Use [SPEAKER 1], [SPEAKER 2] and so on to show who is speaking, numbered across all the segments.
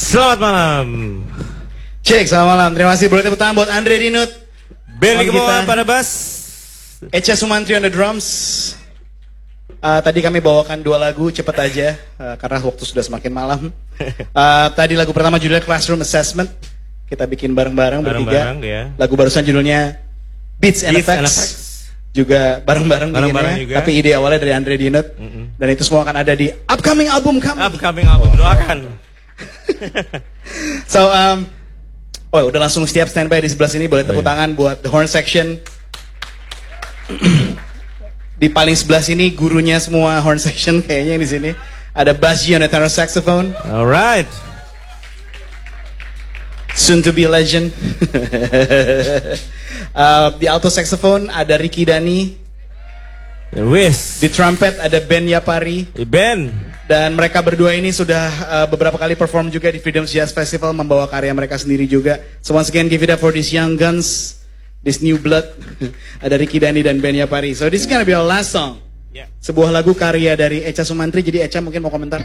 [SPEAKER 1] Selamat malam.
[SPEAKER 2] Cek, selamat malam. Terima kasih. Boleh tepuk tangan buat Andre Dinut,
[SPEAKER 1] Benny Keboa pada bass,
[SPEAKER 2] Echa Sumantri on the drums. Tadi kami bawakan 2 lagu, cepet aja karena waktu sudah semakin malam. Tadi lagu pertama judulnya Classroom Assessment. Kita bikin bareng-bareng bertiga.
[SPEAKER 1] Ya.
[SPEAKER 2] Lagu barusan judulnya Beats and Effects. Juga bareng-bareng bikinnya.
[SPEAKER 1] Juga.
[SPEAKER 2] Tapi ide awalnya dari Andre Dinut. Dan itu semua akan ada di upcoming album kami.
[SPEAKER 1] Doakan.
[SPEAKER 2] So, udah langsung siap standby di sebelah sini. Boleh tepuk tangan buat the horn section. Di paling sebelah sini gurunya semua horn section kayaknya di sini. Ada Bass G on the tenor saxophone.
[SPEAKER 1] Alright.
[SPEAKER 2] Soon to be a legend. Di alto saxophone ada Ricky Dani.
[SPEAKER 1] Wis.
[SPEAKER 2] Di trumpet ada Ben Yapari.
[SPEAKER 1] Ben.
[SPEAKER 2] Dan mereka berdua ini sudah beberapa kali perform juga di Freedom Jazz Festival, membawa karya mereka sendiri juga. So once again, give it up for these young guns, this new blood. Ada Ricky Dani dan Ben Yapari. So this is gonna be our last song.
[SPEAKER 1] Yeah.
[SPEAKER 2] Sebuah lagu karya dari Echa Sumantri. Jadi Echa mungkin mau komentar.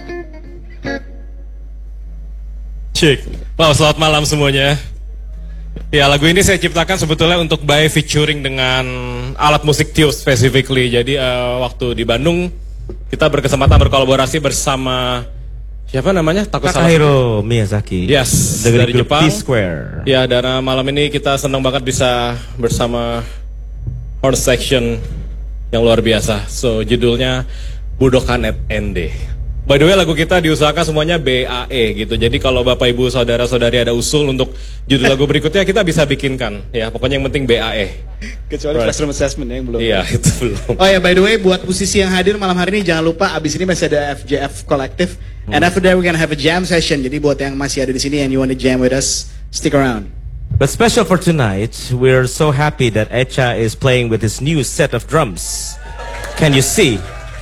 [SPEAKER 3] Cik. Wow, selamat malam semuanya. Ya, lagu ini saya ciptakan sebetulnya untuk by featuring dengan alat musik Tio specifically. Jadi waktu di Bandung kita berkesempatan berkolaborasi bersama siapa namanya?
[SPEAKER 1] Takahiro Miyazaki.
[SPEAKER 3] Yes, dari Jepang. T-Square. Ya, dan malam ini kita senang banget bisa bersama horn section yang luar biasa. So, judulnya Budokan at ND. By the way, lagu kita diusahakan semuanya BAE gitu. Jadi kalau Bapak Ibu Saudara-saudari ada usul untuk judul lagu berikutnya, kita bisa bikinkan. Ya, pokoknya yang penting BAE.
[SPEAKER 2] Kecuali Classroom Assessment yang belum.
[SPEAKER 3] Iya, itu belum.
[SPEAKER 2] Oh ya, by the way, buat musisi yang hadir malam hari ini, jangan lupa abis ini masih ada FJF Collective. And after that we're gonna have a jam session. Jadi buat yang masih ada di sini and you want to jam with us, stick around.
[SPEAKER 1] But special for tonight, we're so happy that Echa is playing with his new set of drums. Can you see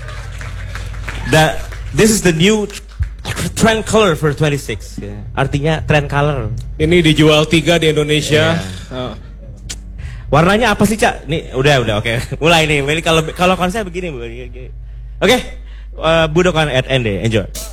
[SPEAKER 1] that? This is the new trend color for 26. Artinya trend color.
[SPEAKER 3] Ini dijual 3 di Indonesia.
[SPEAKER 1] Yeah. Warnanya apa sih, Cak? Nih, udah, oke. Mulai nih. Kalau konsep begini. Oke. Budokan at ND. Enjoy.